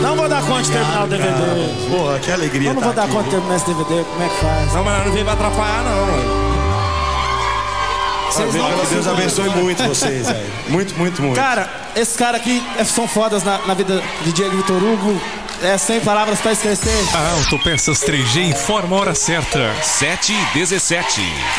Não vou dar conta de terminar o DVD. Porra, que alegria. Eu não vou dar conta de terminar esse DVD, como é que faz? Não, mas não veio pra atrapalhar, não, mano. Que Deus abençoe muito vocês, velho. Muito. Cara, esses caras aqui são fodas na vida de Diego Vitor Hugo. É sem palavras pra esquecer. A Autopeças 3G informa a hora certa. 7h17.